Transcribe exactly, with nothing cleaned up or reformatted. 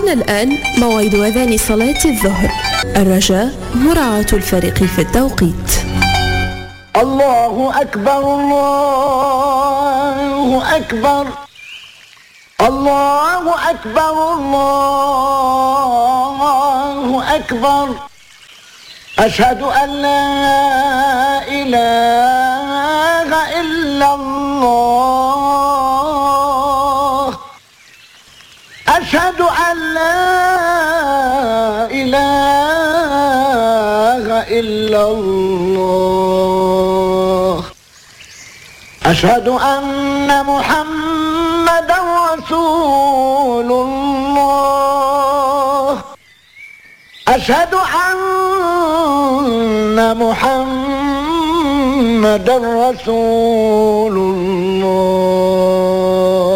حان الآن موعد أذان صلاة الظهر. الرجاء مراعاة الفريق في التوقيت. الله أكبر الله أكبر الله أكبر الله أكبر أشهد أن لا إله إلا الله أشهد أن لا إله إلا الله أشهد أن محمدا رسول الله أشهد أن محمدا رسول الله